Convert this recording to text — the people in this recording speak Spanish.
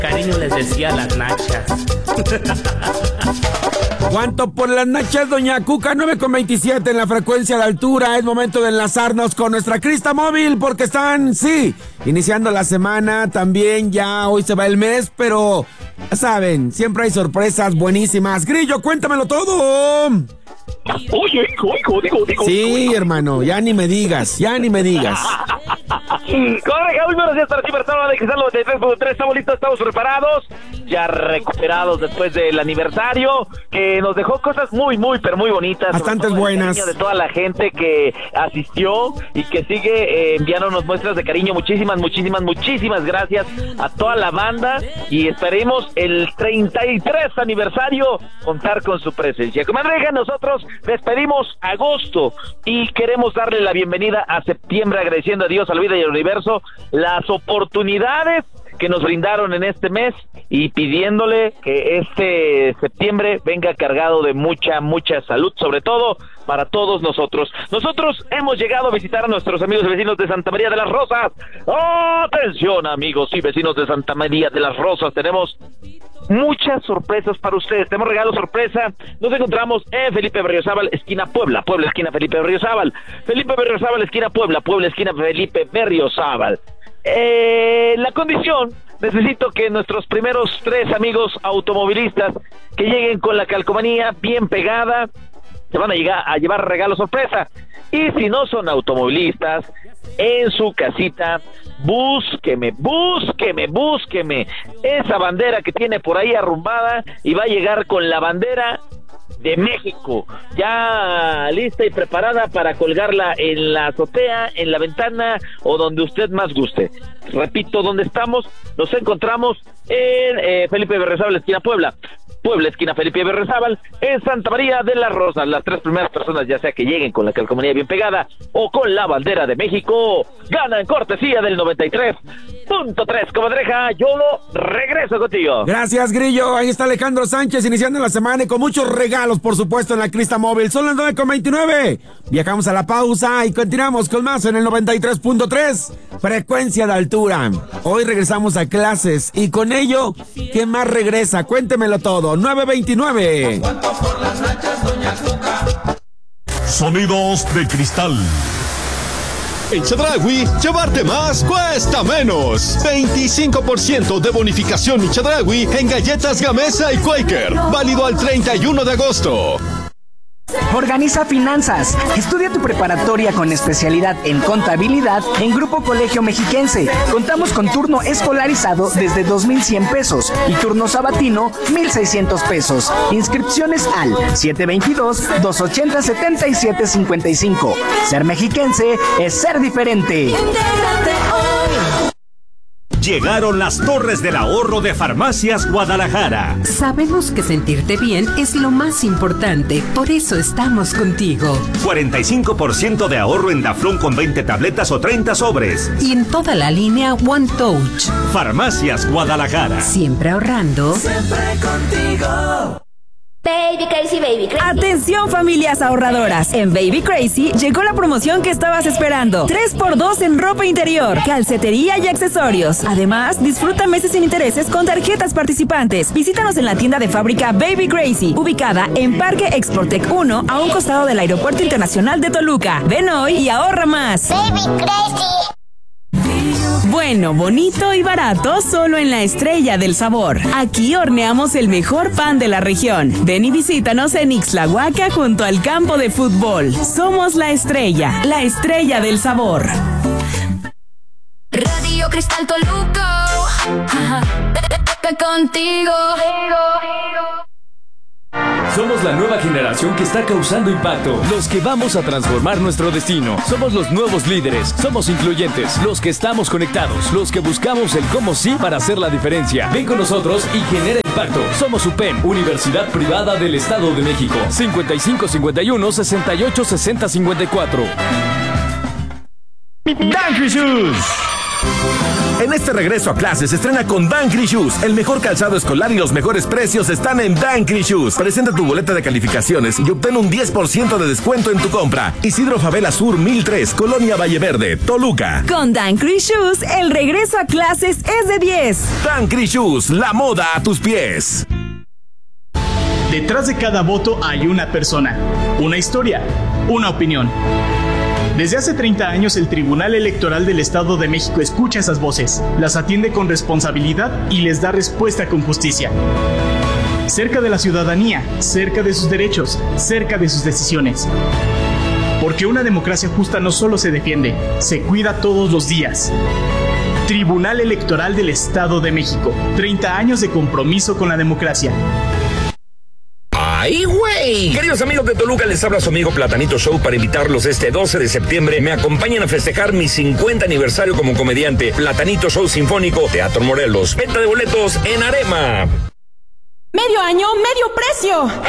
Cariño les decía las nachas. ¿Cuánto por las nachas, doña Cuca? 9:27 en la frecuencia de altura. Es momento de enlazarnos con nuestra crista móvil porque están, sí, iniciando la semana. También ya hoy se va el mes, pero ya saben, siempre hay sorpresas buenísimas. Grillo, cuéntamelo todo. Oye, digo. Sí, hermano, ya ni me digas. Correcto, muy buenos días para ti, persona de Cristal 93.3. Estamos listos, estamos preparados, ya recuperados después del aniversario, que nos dejó cosas muy bonitas. Bastantes buenas. De toda la gente que asistió y que sigue enviándonos muestras de cariño. Muchísimas gracias a toda la banda y esperemos el 33 aniversario contar con su presencia. Comadre, nosotros despedimos agosto y queremos darle la bienvenida a septiembre, agradeciendo a Dios, a la vida y al universo las oportunidades que nos brindaron en este mes y pidiéndole que este septiembre venga cargado de mucha salud, sobre todo para todos nosotros. Nosotros hemos llegado a visitar a nuestros amigos y vecinos de Santa María de las Rosas. Atención, amigos y vecinos de Santa María de las Rosas, tenemos muchas sorpresas para ustedes. Tenemos regalo sorpresa. Nos encontramos en Felipe Berriozábal, esquina Puebla, esquina Felipe Berriozábal, Felipe Berriozábal, esquina Puebla, esquina Felipe Berriozábal. La condición, necesito que nuestros primeros 3 amigos automovilistas que lleguen con la calcomanía bien pegada se van a llevar regalo sorpresa. Y si no son automovilistas, en su casita, búsqueme esa bandera que tiene por ahí arrumbada y va a llegar con la bandera de México, ya lista y preparada para colgarla en la azotea, en la ventana o donde usted más guste. Repito, ¿dónde estamos? Nos encontramos en Felipe Berriozábal, esquina Puebla, esquina Felipe Berriozábal, en Santa María de las Rosas. Las 3 primeras personas, ya sea que lleguen con la calcomanía bien pegada o con la bandera de México, ganan cortesía del 93.3. Comadreja, yo regreso contigo. Gracias, Grillo. Ahí está Alejandro Sánchez iniciando la semana y con muchos regalos, por supuesto, en la crista móvil. Son las 9:29. Viajamos a la pausa y continuamos con más en el 93.3, frecuencia de altura. Hoy regresamos a clases y con ello, ¿qué más regresa? Cuéntemelo todo. 9:29. Sonidos de cristal. En Chedraui, llevarte más cuesta menos. 25% de bonificación en Chedraui en galletas Gamesa y Quaker. Válido al 31 de agosto. Organiza finanzas. Estudia tu preparatoria con especialidad en contabilidad en Grupo Colegio Mexiquense. Contamos con turno escolarizado desde 2,100 pesos y turno sabatino 1,600 pesos. Inscripciones al 722-280-7755. Ser mexiquense es ser diferente. Llegaron las Torres del Ahorro de Farmacias Guadalajara. Sabemos que sentirte bien es lo más importante, por eso estamos contigo. 45% de ahorro en Daflón con 20 tabletas o 30 sobres. Y en toda la línea One Touch. Farmacias Guadalajara. Siempre ahorrando. Siempre contigo. Baby Crazy, Baby Crazy. Atención, familias ahorradoras. En Baby Crazy llegó la promoción que estabas esperando. 3x2 en ropa interior, calcetería y accesorios. Además, disfruta meses sin intereses con tarjetas participantes. Visítanos en la tienda de fábrica Baby Crazy, ubicada en Parque Exportec 1, a un costado del Aeropuerto Internacional de Toluca. Ven hoy y ahorra más. Baby Crazy. Bueno, bonito y barato solo en La Estrella del Sabor. Aquí horneamos el mejor pan de la región. Ven y visítanos en Ixtlahuaca junto al campo de fútbol. Somos La Estrella del Sabor. Radio Cristal Toluca. Contigo. Somos la nueva generación que está causando impacto, los que vamos a transformar nuestro destino. Somos los nuevos líderes, somos incluyentes, los que estamos conectados, los que buscamos el cómo sí para hacer la diferencia. Ven con nosotros y genera impacto. Somos UPEM, Universidad Privada del Estado de México. 5551-686054. ¡Dan Jesús! En este regreso a clases, estrena con Dankri Shoes. El mejor calzado escolar y los mejores precios están en Dankri Shoes. Presenta tu boleta de calificaciones y obtén un 10% de descuento en tu compra. Isidro Favela Sur 1003, Colonia Valleverde, Toluca. Con Dankri Shoes, el regreso a clases es de 10. Dankri Shoes, la moda a tus pies. Detrás de cada voto hay una persona, una historia, una opinión. Desde hace 30 años el Tribunal Electoral del Estado de México escucha esas voces, las atiende con responsabilidad y les da respuesta con justicia. Cerca de la ciudadanía, cerca de sus derechos, cerca de sus decisiones. Porque una democracia justa no solo se defiende, se cuida todos los días. Tribunal Electoral del Estado de México, 30 años de compromiso con la democracia. ¡Ay, güey! Queridos amigos de Toluca, les habla su amigo Platanito Show para invitarlos este 12 de septiembre. Me acompañan a festejar mi 50 aniversario como comediante. Platanito Show Sinfónico, Teatro Morelos. Venta de boletos en Arema. Medio año, medio precio.